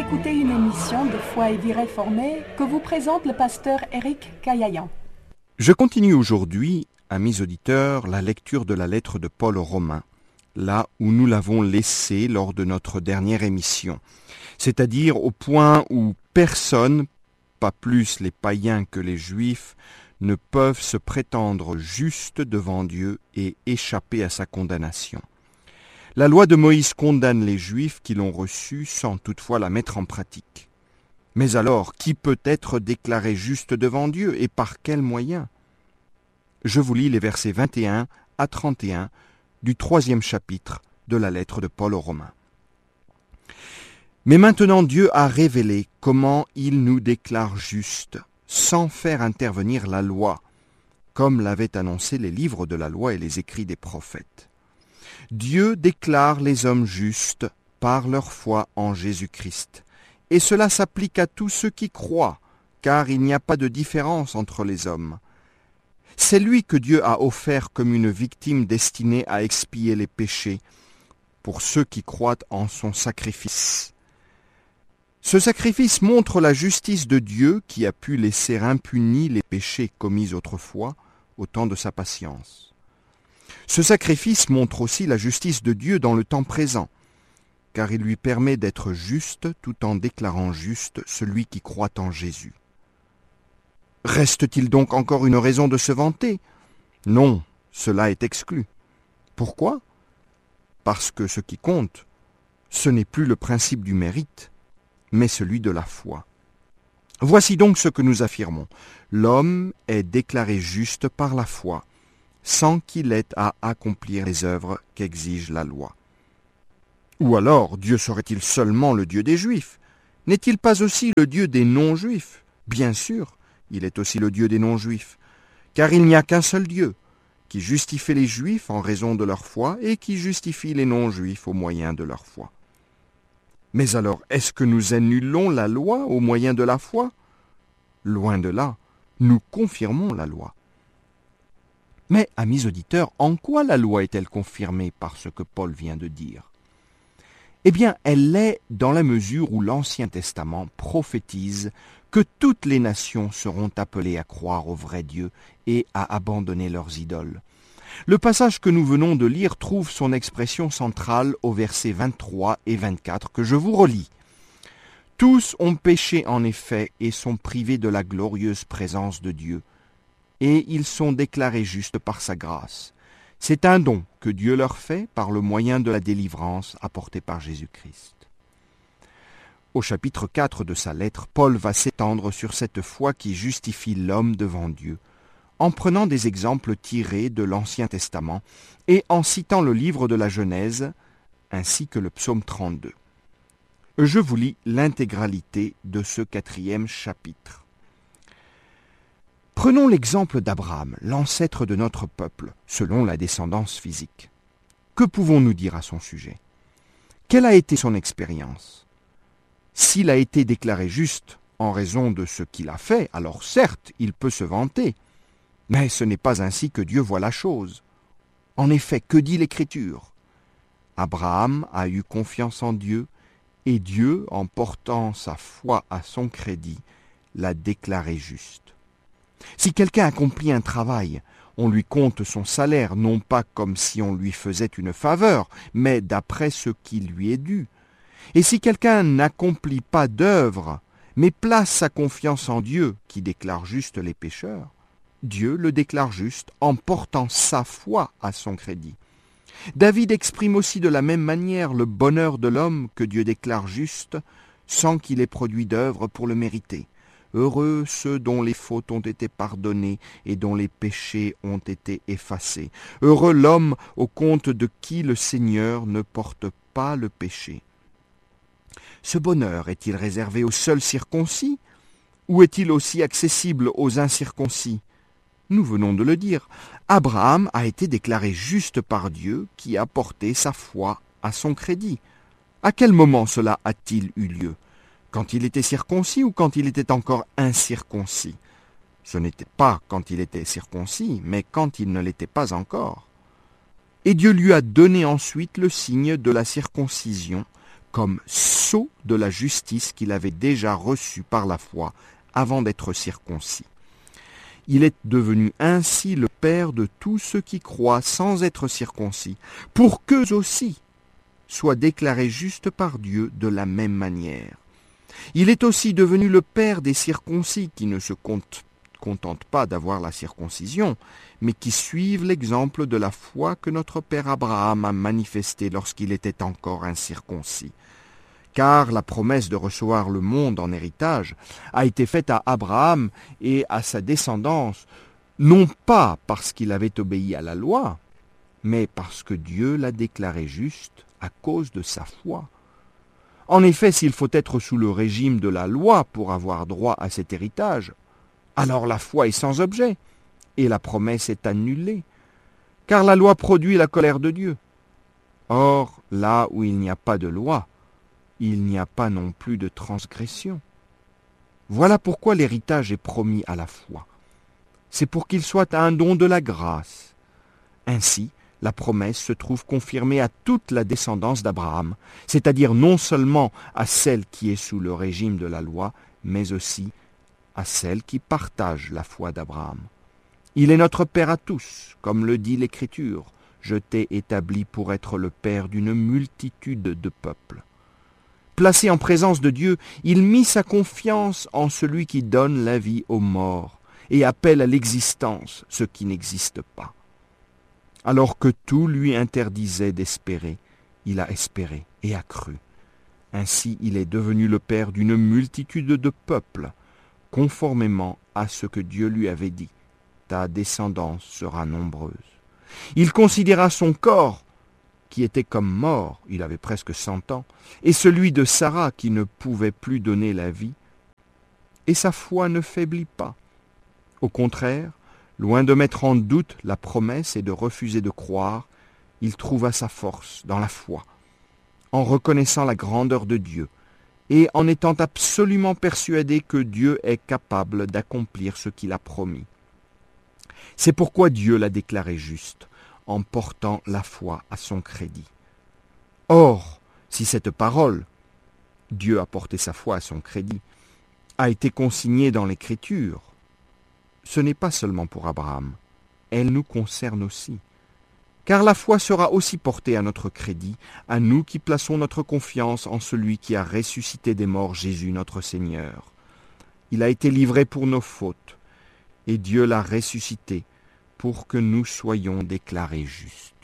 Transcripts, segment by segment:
écoutez une émission de Foi et Vie Réformée que vous présente le pasteur Éric Caillayan. Je continue aujourd'hui, amis auditeurs, la lecture de la lettre de Paul aux Romains, là où nous l'avons laissée lors de notre dernière émission, c'est-à-dire au point où personne, pas plus les païens que les juifs, ne peuvent se prétendre justes devant Dieu et échapper à sa condamnation. La loi de Moïse condamne les Juifs qui l'ont reçue sans toutefois la mettre en pratique. Mais alors, qui peut être déclaré juste devant Dieu et par quels moyens ? Je vous lis les versets 21 à 31 du 3e chapitre de la lettre de Paul aux Romains. Mais maintenant Dieu a révélé comment il nous déclare justes, sans faire intervenir la loi, comme l'avaient annoncé les livres de la loi et les écrits des prophètes. Dieu déclare les hommes justes par leur foi en Jésus-Christ. Et cela s'applique à tous ceux qui croient, car il n'y a pas de différence entre les hommes. C'est lui que Dieu a offert comme une victime destinée à expier les péchés, pour ceux qui croient en son sacrifice. Ce sacrifice montre la justice de Dieu qui a pu laisser impunis les péchés commis autrefois au temps de sa patience. Ce sacrifice montre aussi la justice de Dieu dans le temps présent, car il lui permet d'être juste tout en déclarant juste celui qui croit en Jésus. Reste-t-il donc encore une raison de se vanter ? Non, cela est exclu. Pourquoi ? Parce que ce qui compte, ce n'est plus le principe du mérite, mais celui de la foi. Voici donc ce que nous affirmons. L'homme est déclaré juste par la foi, sans qu'il ait à accomplir les œuvres qu'exige la loi. Ou alors, Dieu serait-il seulement le Dieu des Juifs ? N'est-il pas aussi le Dieu des non-Juifs ? Bien sûr, il est aussi le Dieu des non-Juifs, car il n'y a qu'un seul Dieu, qui justifie les Juifs en raison de leur foi et qui justifie les non-Juifs au moyen de leur foi. Mais alors, est-ce que nous annulons la loi au moyen de la foi ? Loin de là, nous confirmons la loi. Mais, amis auditeurs, en quoi la loi est-elle confirmée par ce que Paul vient de dire ? Eh bien, elle l'est dans la mesure où l'Ancien Testament prophétise que toutes les nations seront appelées à croire au vrai Dieu et à abandonner leurs idoles. Le passage que nous venons de lire trouve son expression centrale aux versets 23 et 24 que je vous relis. « Tous ont péché en effet et sont privés de la glorieuse présence de Dieu. Et ils sont déclarés justes par sa grâce. C'est un don que Dieu leur fait par le moyen de la délivrance apportée par Jésus-Christ. » Au chapitre 4 de sa lettre, Paul va s'étendre sur cette foi qui justifie l'homme devant Dieu, en prenant des exemples tirés de l'Ancien Testament et en citant le livre de la Genèse, ainsi que le psaume 32. Je vous lis l'intégralité de ce 4e chapitre. Prenons l'exemple d'Abraham, l'ancêtre de notre peuple, selon la descendance physique. Que pouvons-nous dire à son sujet ? Quelle a été son expérience ? S'il a été déclaré juste en raison de ce qu'il a fait, alors certes, il peut se vanter. Mais ce n'est pas ainsi que Dieu voit la chose. En effet, que dit l'Écriture ? Abraham a eu confiance en Dieu, et Dieu, en portant sa foi à son crédit, l'a déclaré juste. Si quelqu'un accomplit un travail, on lui compte son salaire, non pas comme si on lui faisait une faveur, mais d'après ce qui lui est dû. Et si quelqu'un n'accomplit pas d'œuvre, mais place sa confiance en Dieu, qui déclare juste les pécheurs, Dieu le déclare juste en portant sa foi à son crédit. David exprime aussi de la même manière le bonheur de l'homme que Dieu déclare juste, sans qu'il ait produit d'œuvre pour le mériter. Heureux ceux dont les fautes ont été pardonnées et dont les péchés ont été effacés. Heureux l'homme au compte de qui le Seigneur ne porte pas le péché. Ce bonheur est-il réservé aux seuls circoncis ou est-il aussi accessible aux incirconcis ? Nous venons de le dire, Abraham a été déclaré juste par Dieu qui a porté sa foi à son crédit. À quel moment cela a-t-il eu lieu ? Quand il était circoncis ou quand il était encore incirconcis ? Ce n'était pas quand il était circoncis, mais quand il ne l'était pas encore. Et Dieu lui a donné ensuite le signe de la circoncision comme sceau de la justice qu'il avait déjà reçu par la foi avant d'être circoncis. Il est devenu ainsi le Père de tous ceux qui croient sans être circoncis, pour qu'eux aussi soient déclarés justes par Dieu de la même manière. Il est aussi devenu le Père des circoncis qui ne se contentent pas d'avoir la circoncision, mais qui suivent l'exemple de la foi que notre Père Abraham a manifesté lorsqu'il était encore incirconcis. Car la promesse de recevoir le monde en héritage a été faite à Abraham et à sa descendance, non pas parce qu'il avait obéi à la loi, mais parce que Dieu l'a déclaré juste à cause de sa foi. En effet, s'il faut être sous le régime de la loi pour avoir droit à cet héritage, alors la foi est sans objet, et la promesse est annulée, car la loi produit la colère de Dieu. Or, là où il n'y a pas de loi, il n'y a pas non plus de transgression. Voilà pourquoi l'héritage est promis à la foi. C'est pour qu'il soit un don de la grâce. Ainsi, la promesse se trouve confirmée à toute la descendance d'Abraham, c'est-à-dire non seulement à celle qui est sous le régime de la loi, mais aussi à celle qui partage la foi d'Abraham. Il est notre Père à tous, comme le dit l'Écriture. Je t'ai établi pour être le Père d'une multitude de peuples. Placé en présence de Dieu, il mit sa confiance en celui qui donne la vie aux morts et appelle à l'existence ce qui n'existe pas. Alors que tout lui interdisait d'espérer, il a espéré et a cru. Ainsi, il est devenu le Père d'une multitude de peuples, conformément à ce que Dieu lui avait dit. Ta descendance sera nombreuse. Il considéra son corps, qui était comme mort, il avait presque 100 ans, et celui de Sarah qui ne pouvait plus donner la vie, et sa foi ne faiblit pas. Au contraire, loin de mettre en doute la promesse et de refuser de croire, il trouva sa force dans la foi, en reconnaissant la grandeur de Dieu, et en étant absolument persuadé que Dieu est capable d'accomplir ce qu'il a promis. C'est pourquoi Dieu l'a déclaré juste, en portant la foi à son crédit. Or, si cette parole, Dieu a porté sa foi à son crédit, a été consignée dans l'Écriture, ce n'est pas seulement pour Abraham, elle nous concerne aussi. Car la foi sera aussi portée à notre crédit, à nous qui plaçons notre confiance en celui qui a ressuscité des morts Jésus notre Seigneur. Il a été livré pour nos fautes, et Dieu l'a ressuscité pour que nous soyons déclarés justes.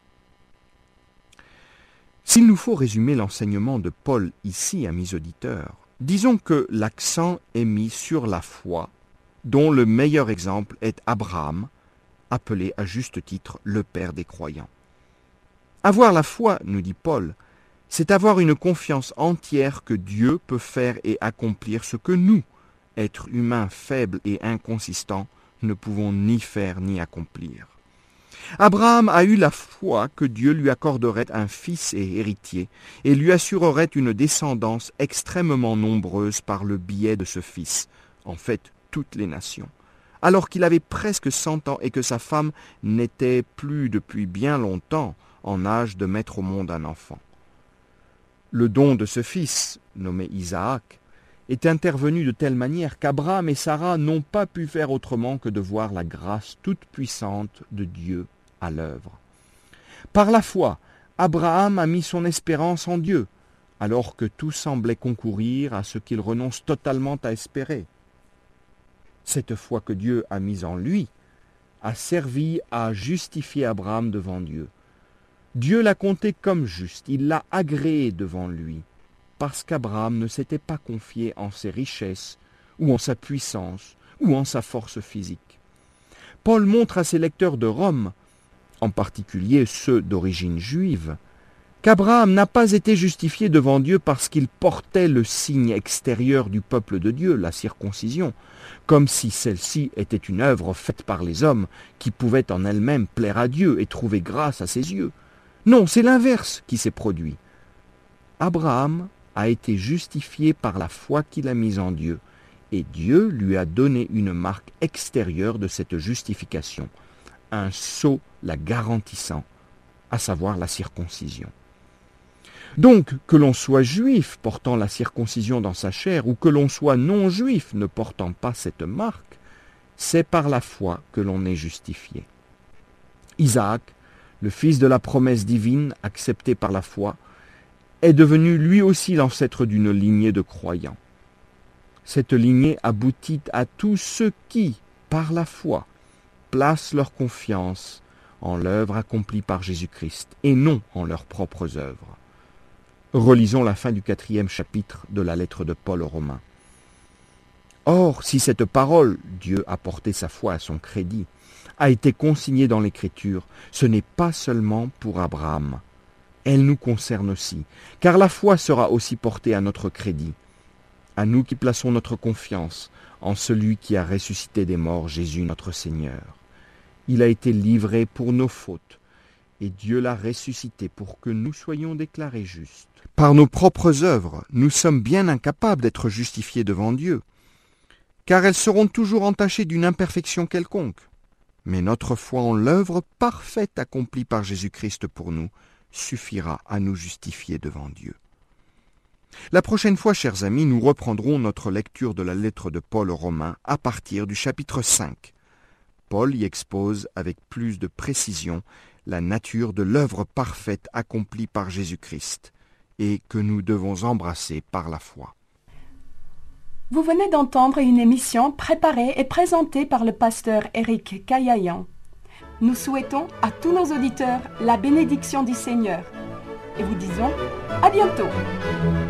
S'il nous faut résumer l'enseignement de Paul ici, amis auditeurs, disons que l'accent est mis sur la foi, dont le meilleur exemple est Abraham, appelé à juste titre le Père des croyants. Avoir la foi, nous dit Paul, c'est avoir une confiance entière que Dieu peut faire et accomplir ce que nous, êtres humains faibles et inconsistants, ne pouvons ni faire ni accomplir. Abraham a eu la foi que Dieu lui accorderait un fils et héritier et lui assurerait une descendance extrêmement nombreuse par le biais de ce fils, en fait toutes les nations, alors qu'il avait presque 100 ans et que sa femme n'était plus depuis bien longtemps en âge de mettre au monde un enfant. Le don de ce fils, nommé Isaac, est intervenu de telle manière qu'Abraham et Sarah n'ont pas pu faire autrement que de voir la grâce toute puissante de Dieu à l'œuvre. Par la foi, Abraham a mis son espérance en Dieu, alors que tout semblait concourir à ce qu'il renonce totalement à espérer. Cette foi que Dieu a mise en lui a servi à justifier Abraham devant Dieu. Dieu l'a compté comme juste, il l'a agréé devant lui, parce qu'Abraham ne s'était pas confié en ses richesses, ou en sa puissance, ou en sa force physique. Paul montre à ses lecteurs de Rome, en particulier ceux d'origine juive, qu'Abraham n'a pas été justifié devant Dieu parce qu'il portait le signe extérieur du peuple de Dieu, la circoncision, comme si celle-ci était une œuvre faite par les hommes qui pouvait en elle-même plaire à Dieu et trouver grâce à ses yeux. Non, c'est l'inverse qui s'est produit. Abraham a été justifié par la foi qu'il a mise en Dieu, et Dieu lui a donné une marque extérieure de cette justification, un sceau la garantissant, à savoir la circoncision. Donc, que l'on soit juif portant la circoncision dans sa chair ou que l'on soit non-juif ne portant pas cette marque, c'est par la foi que l'on est justifié. Isaac, le fils de la promesse divine accepté par la foi, est devenu lui aussi l'ancêtre d'une lignée de croyants. Cette lignée aboutit à tous ceux qui, par la foi, placent leur confiance en l'œuvre accomplie par Jésus-Christ et non en leurs propres œuvres. Relisons la fin du 4e chapitre de la lettre de Paul aux Romains. Or, si cette parole, Dieu a porté sa foi à son crédit, a été consignée dans l'Écriture, ce n'est pas seulement pour Abraham. Elle nous concerne aussi, car la foi sera aussi portée à notre crédit, à nous qui plaçons notre confiance en celui qui a ressuscité des morts, Jésus notre Seigneur. Il a été livré pour nos fautes, et Dieu l'a ressuscité pour que nous soyons déclarés justes. Par nos propres œuvres, nous sommes bien incapables d'être justifiés devant Dieu, car elles seront toujours entachées d'une imperfection quelconque. Mais notre foi en l'œuvre parfaite accomplie par Jésus-Christ pour nous suffira à nous justifier devant Dieu. La prochaine fois, chers amis, nous reprendrons notre lecture de la lettre de Paul aux Romains à partir du chapitre 5. Paul y expose avec plus de précision la nature de l'œuvre parfaite accomplie par Jésus-Christ et que nous devons embrasser par la foi. Vous venez d'entendre une émission préparée et présentée par le pasteur Éric Caillayan. Nous souhaitons à tous nos auditeurs la bénédiction du Seigneur et vous disons à bientôt.